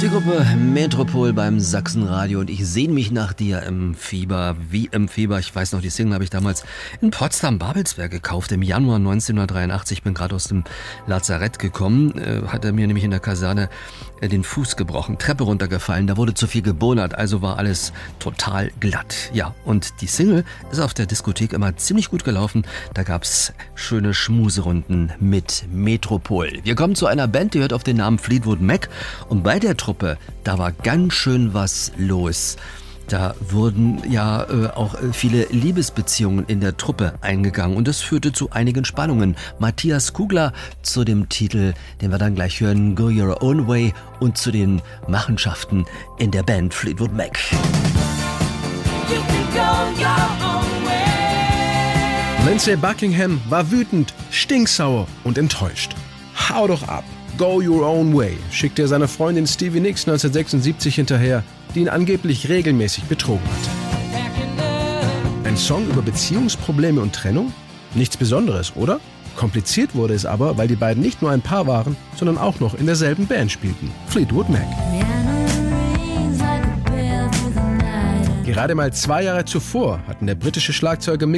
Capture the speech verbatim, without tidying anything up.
Die Gruppe Metropol beim Sachsenradio und ich sehne mich nach dir im Fieber, wie im Fieber. Ich weiß noch, die Single habe ich damals in Potsdam-Babelsberg gekauft, im Januar neunzehnhundertdreiundachtzig. Ich bin gerade aus dem Lazarett gekommen, äh, hat er mir nämlich in der Kaserne äh, den Fuß gebrochen, Treppe runtergefallen, da wurde zu viel gebonert, also war alles total glatt. Ja, und die Single ist auf der Diskothek immer ziemlich gut gelaufen. Da gab's schöne Schmuserunden mit Metropol. Wir kommen zu einer Band, die hört auf den Namen Fleetwood Mac und bei der Truppe da war ganz schön was los. Da wurden ja äh, auch viele Liebesbeziehungen in der Truppe eingegangen und das führte zu einigen Spannungen. Matthias Kugler zu dem Titel, den wir dann gleich hören, Go Your Own Way, und zu den Machenschaften in der Band Fleetwood Mac. You can go your own way. Lindsey Buckingham war wütend, stinksauer und enttäuscht. Hau doch ab! Go Your Own Way schickte er seiner Freundin Stevie Nicks neunzehnhundertsechsundsiebzig hinterher, die ihn angeblich regelmäßig betrogen hatte. Ein Song über Beziehungsprobleme und Trennung? Nichts Besonderes, oder? Kompliziert wurde es aber, weil die beiden nicht nur ein Paar waren, sondern auch noch in derselben Band spielten, Fleetwood Mac. Gerade mal zwei Jahre zuvor hatten der britische Schlagzeuger Mick